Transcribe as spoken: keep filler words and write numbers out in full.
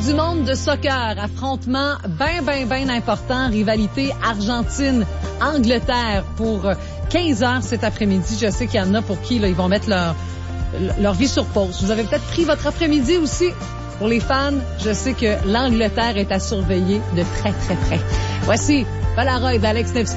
du monde de soccer. Affrontement bien, bien, bien important. Rivalité Argentine-Angleterre pour quinze heures cet après-midi. Je sais qu'il y en a pour qui là, ils vont mettre leur, leur vie sur pause. Vous avez peut-être pris votre après-midi aussi. Pour les fans, je sais que l'Angleterre est à surveiller de très, très près. Voici Polaroid d'Alex Nevsky.